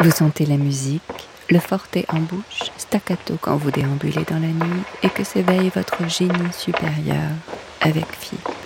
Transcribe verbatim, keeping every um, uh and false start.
Vous sentez la musique, le forté en bouche, staccato quand vous déambulez dans la nuit et que s'éveille votre génie supérieur avec F I B.